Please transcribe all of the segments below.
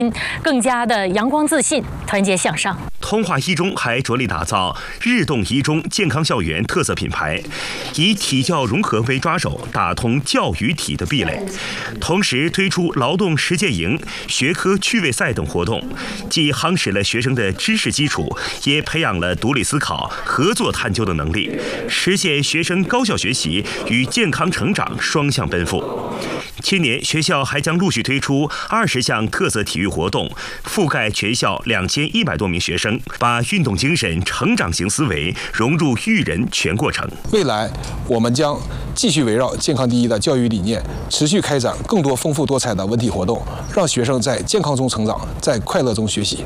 更加的阳光自信、团结向上。 通化一中还着力打造日动一中健康校园特色品牌，以体教融合为抓手，打通教与体的壁垒。同时推出劳动实践营、学科趣味赛等活动，既夯实了学生的知识基础，也培养了独立思考、合作探究的能力，实现学生高效学习与健康成长双向奔赴。今年学校还将陆续推出20项特色体育活动，覆盖全校2100多名学生，把运动精神、成长型思维融入育人全过程。 未来我们将继续围绕健康第一的教育理念，持续开展更多丰富多彩的文体活动，让学生在健康中成长，在快乐中学习。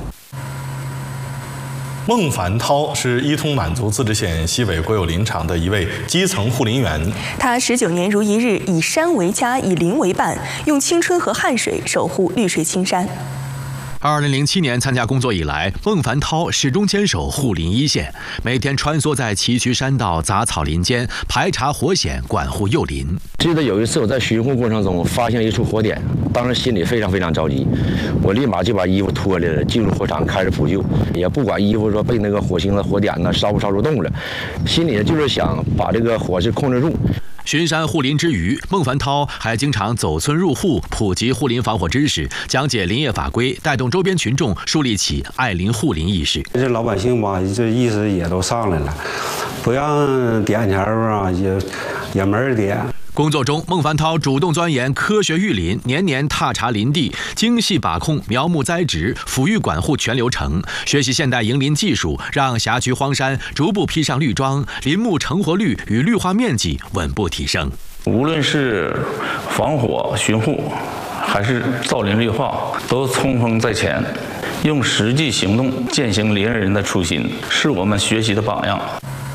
孟凡涛是伊通满族自治县西北国有林场的一位基层护林员。 他19年如一日，以山为家，以林为伴，用青春和汗水守护绿水青山。 2007年参加工作以来，孟凡涛始终坚守护林一线，每天穿梭在崎岖山道、杂草林间，排查火险，管护幼林。 记得有一次我在巡护过程中发现了一处火点，当时心里非常着急，我立马就把衣服脱下来了，进入火场开始扑救，也不管衣服说被那个火星子、火点呢烧不烧出洞了，心里就是想把这个火势控制住。 巡山护林之余，孟凡涛还经常走村入户，普及护林防火知识，讲解林业法规，带动周边群众树立起爱林护林意识。 这老百姓吧，这意识也都上来了，不让点钱啊，也没人点。 工作中，孟凡涛主动钻研科学育林，年年踏查林地，精细把控苗木栽植、抚育管护全流程，学习现代营林技术，让辖区荒山逐步披上绿装，林木成活率与绿化面积稳步提升。 无论是防火巡护，还是造林绿化，都冲锋在前，用实际行动践行林人的初心，是我们学习的榜样。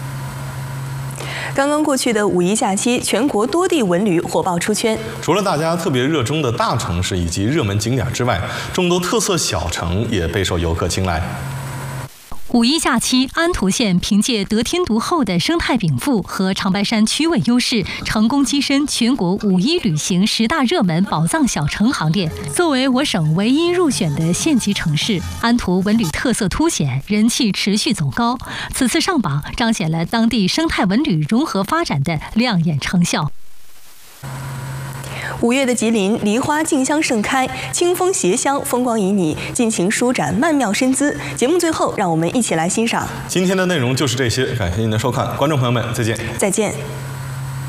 刚刚过去的五一假期，全国多地文旅火爆出圈。 除了大家特别热衷的大城市以及热门景点之外，众多特色小城也备受游客青睐。 五一假期，安图县凭借得天独厚的生态禀赋和长白山区位优势，成功跻身全国五一旅行10大热门宝藏小城行列。作为我省唯一入选的县级城市，安图文旅特色凸显，人气持续走高。此次上榜，彰显了当地生态文旅融合发展的亮眼成效。 5月的吉林，梨花竞相盛开，清风携香，风光旖旎，尽情舒展曼妙身姿。节目最后，让我们一起来欣赏。 今天的内容就是这些，感谢您的收看，观众朋友们，再见。 再见。